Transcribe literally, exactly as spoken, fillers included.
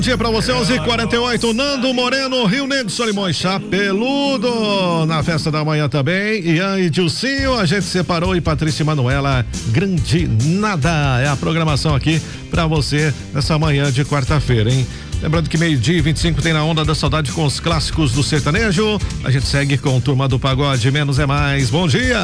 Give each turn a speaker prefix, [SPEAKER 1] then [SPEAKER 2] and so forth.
[SPEAKER 1] Dia pra você, onze e quarenta e oito, Nando Moreno, Rio Negro, Solimões, Chapeludo, na festa da manhã também, Ian e Dilcinho, a gente separou, e Patrícia e Manuela, Grande Nada, é a programação aqui pra você nessa manhã de quarta-feira, hein? Lembrando que meio-dia e vinte e cinco tem Na Onda da Saudade com os clássicos do sertanejo, a gente segue com Turma do Pagode, Menos é Mais, bom dia!